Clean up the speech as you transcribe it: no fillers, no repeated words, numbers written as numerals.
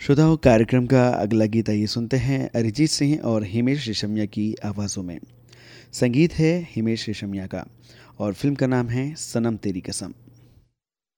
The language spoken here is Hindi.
श्रोताओं, कार्यक्रम का अगला गीत आइए सुनते हैं अरिजीत सिंह और हिमेश रेशमिया की आवाज़ों में। संगीत है हिमेश रेशमिया का और फिल्म का नाम है सनम तेरी कसम।